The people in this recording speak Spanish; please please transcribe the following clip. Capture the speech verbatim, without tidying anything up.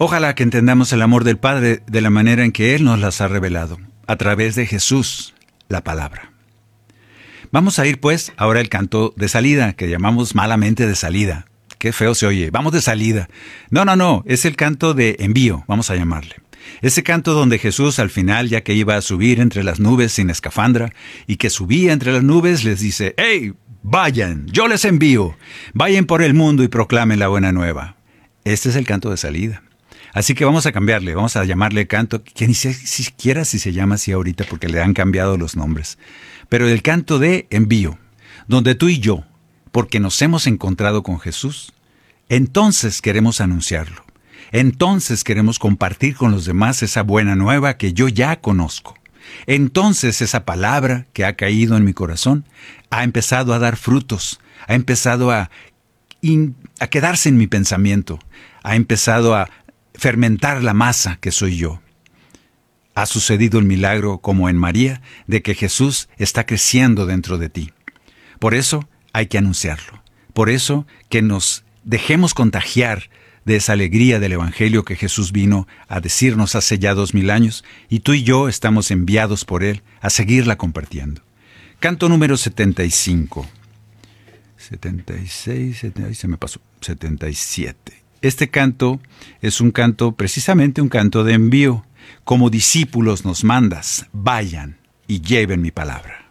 Ojalá que entendamos el amor del Padre de la manera en que Él nos las ha revelado, a través de Jesús, la palabra. Vamos a ir pues ahora al canto de salida, que llamamos malamente de salida. Qué feo se oye, vamos de salida. No, no, no, es el canto de envío, vamos a llamarle. Ese canto donde Jesús al final, ya que iba a subir entre las nubes sin escafandra, y que subía entre las nubes, les dice, ¡Hey, vayan, yo les envío! Vayan por el mundo y proclamen la buena nueva. Este es el canto de salida. Así que vamos a cambiarle, vamos a llamarle canto, que ni sé siquiera si se llama así ahorita porque le han cambiado los nombres. Pero el canto de envío, donde tú y yo, porque nos hemos encontrado con Jesús, entonces queremos anunciarlo. Entonces queremos compartir con los demás esa buena nueva que yo ya conozco. Entonces esa palabra que ha caído en mi corazón ha empezado a dar frutos, ha empezado a, in, a quedarse en mi pensamiento, ha empezado a fermentar la masa que soy yo. Ha sucedido el milagro, como en María, de que Jesús está creciendo dentro de ti. Por eso hay que anunciarlo. Por eso que nos dejemos contagiar de esa alegría del Evangelio que Jesús vino a decirnos hace ya dos mil años, y tú y yo estamos enviados por Él a seguirla compartiendo. Canto número setenta y cinco. setenta y seis, setenta, ahí se me pasó, setenta y siete. Este canto es un canto, precisamente un canto de envío. Como discípulos nos mandas, vayan y lleven mi palabra.